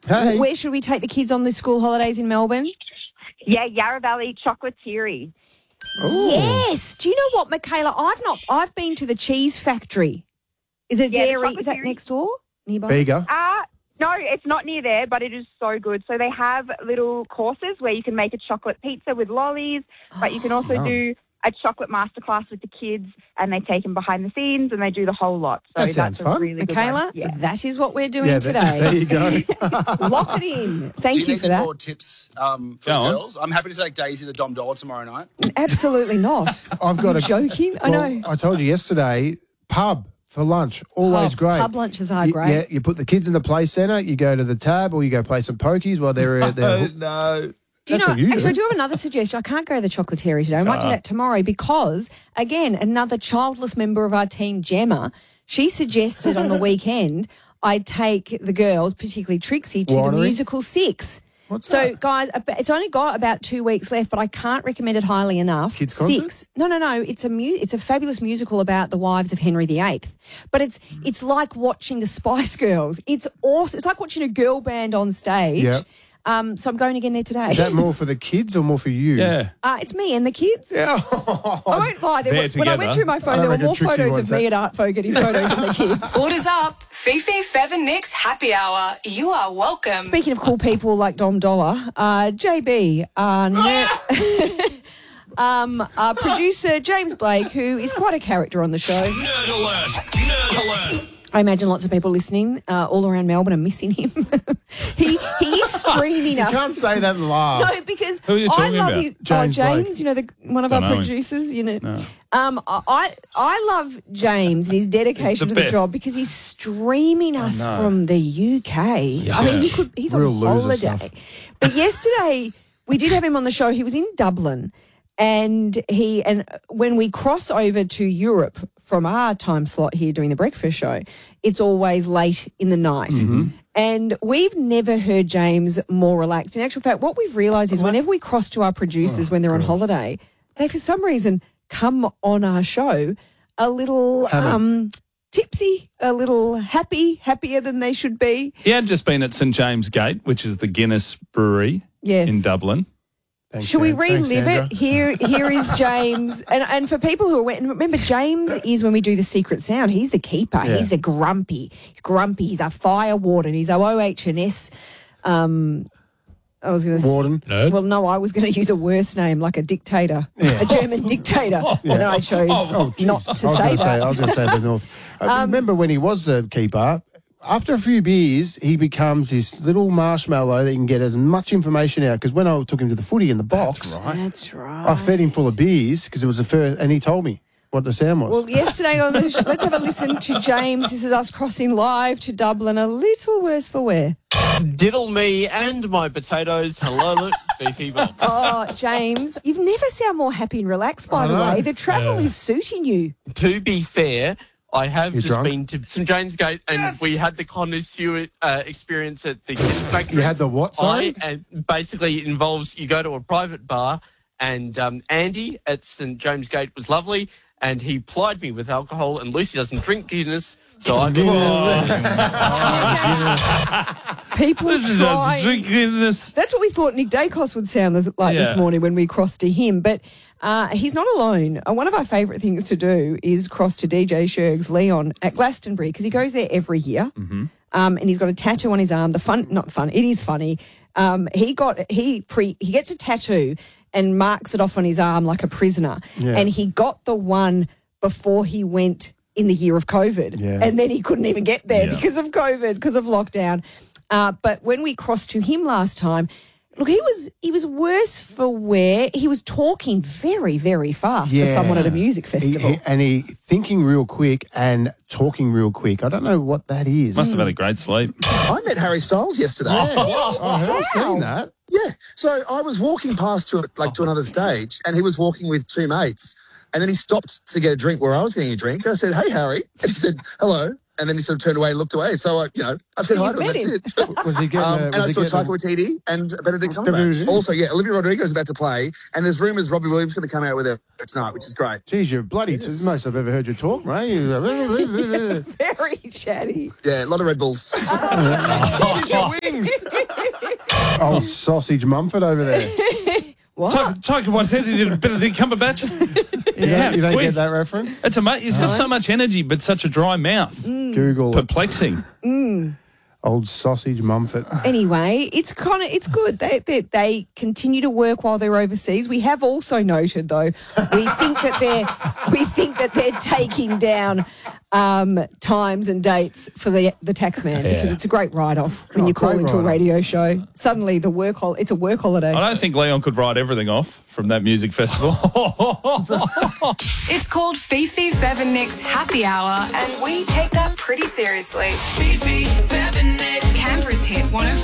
Hey. Where should we take the kids on the school holidays in Melbourne? Yeah, Yarra Valley Chocolatieri. Ooh. Yes. Do you know what, Michaela? I've been to the cheese factory. The dairy, is that Chocolatieri. next door? Nearby? Bega. No, it's not near there, but it is so good. So they have little courses where you can make a chocolate pizza with lollies, but you can also yum. do a chocolate masterclass with the kids, and they take them behind the scenes and they do the whole lot. So That sounds that's fun. a really good Michaela, one. Yeah. that is what we're doing Yeah, today. there you go. Lock it in. Thank Do you you need for any that. more tips for the Go on. girls? I'm happy to take Daisy to Dom Dollar tomorrow night. Absolutely not. I've got a Joking? I well, know. I told you yesterday, pub for lunch, always great. Pub lunches are You- great. Yeah, you put the kids in the play centre, you go to the tab, or you go play some pokies while they're No. Do you That's know, what you do. actually, I do have another suggestion. I can't go to the chocolatieri today. I might do that tomorrow because, again, another childless member of our team, Gemma, she suggested on the weekend I take the girls, particularly Trixie, to the Winery? musical Six. What's so, that? guys, it's only got about 2 weeks left, but I can't recommend it highly enough. Kids concert? Six. No. It's a fabulous musical about the wives of Henry VIII. But it's like watching the Spice Girls. It's awesome. It's like watching a girl band on stage. Yep. So I'm going again there today. Is that more for the kids or more for you? Yeah. It's me and the kids. Yeah. I won't lie. They're When I together. went through my phone, I there were reckon more Trixie photos wants of me that. at Art Folk getting photos of the kids. Orders up. Fifi, Fev and Nick's happy hour. You are welcome. Speaking of cool people like Dom Dollar, JB, producer James Blake, who is quite a character on the show. Nerd alert! Nerd alert! I imagine lots of people listening all around Melbourne are missing him. he is streaming You us. can't say that and laugh. No, because Who are you I talking love about? his James Blake. James, you know, one of Don't our know him. producers, you know. No. I love James and his dedication to the best. job because he's streaming us know. from the UK. I mean, he's Real on loser holiday. stuff. But yesterday we did have him on the show. He was in Dublin, and when we cross over to Europe from our time slot here doing the breakfast show, it's always late in the night. Mm-hmm. And we've never heard James more relaxed. In actual fact, what we've realised is whenever we cross to our producers when they're on holiday, they for some reason come on our show a little tipsy, a little happier than they should be. He had just been at St James Gate, which is the Guinness brewery in Dublin. Thanks, Should we Sam. Thanks, relive Sandra. it? Here is James. And for people who are, and remember, James is when we do the secret sound, he's the keeper. Yeah. He's the grumpy. He's grumpy. He's our fire warden. He's our OH&S. I was going to Warden. Nerd. Well, no, I was going to use a worse name, like a dictator, a German dictator. And then I chose not to say that. I was going to say the North. I remember when he was the keeper, after a few beers, he becomes this little marshmallow that you can get as much information out. Because when I took him to the footy in the box, That's right. I fed him full of beers because it was the first, and he told me what the sound was. Well, yesterday on the show, let's have a listen to James. This is us crossing live to Dublin, a little worse for wear. Diddle me and my potatoes. Hello, look, beefy box. Oh, James, you've never sound more happy and relaxed, by the way. The travel is suiting you. To be fair, I have You're just drunk? been to St James Gate, and we had the connoisseur experience at the Kids Factory. You had the what, sorry? And basically it involves you go to a private bar, and Andy at St James Gate was lovely, and he plied me with alcohol, and Lucy doesn't drink Guinness, so I People This is a trying. drinking this. That's what we thought Nick Dacos would sound like Yeah. this morning when we crossed to him. But he's not alone. One of our favourite things to do is cross to DJ Sherg's Leon at Glastonbury because he goes there every year. Mm-hmm. And he's got a tattoo on his arm. It is funny. He gets a tattoo and marks it off on his arm like a prisoner. Yeah. And he got the one before he went in the year of COVID. Yeah. And then he couldn't even get there Yeah. because of COVID, because of lockdown. But when we crossed to him last time, look, he was worse for wear. He was talking very, very fast for someone at a music festival. He thinking real quick and talking real quick. I don't know what that is. Must have had a great sleep. I met Harry Styles yesterday. I have seen that. Yeah. So I was walking past to another stage, and he was walking with two mates. And then he stopped to get a drink where I was getting a drink. I said, "Hey, Harry," and he said, "Hello." And then he sort of turned away and looked away. So I said hi to him. met That's him. it. Was he getting And I saw Taika Waititi and Benedict Cumberbatch. Also, Olivia Rodrigo is about to play, and there's rumours Robbie Williams is going to come out with her tonight, which is great. Geez, you're bloody. It's the most I've ever heard you talk, mate. Very chatty. Yeah, a lot of Red Bulls. Here's your wing. wings. Old sausage Mumford over there. What? Taika Waititi did Benedict Cumberbatch. You don't get that reference? It's amazing. He's got so much energy, but such a dry mouth. Google it. Perplexing. Old sausage Mumford. Anyway, it's good. They continue to work while they're overseas. We have also noted, though, we think that they're taking down times and dates for the Taxman because it's a great write-off when you call into a radio show. Suddenly, it's a work holiday. I don't think Leon could write everything off from that music festival. It's called Fifi, Fev and Nick's Happy Hour, and we take that pretty seriously. Fifi, Fev and Nick. Canberra's hit 105.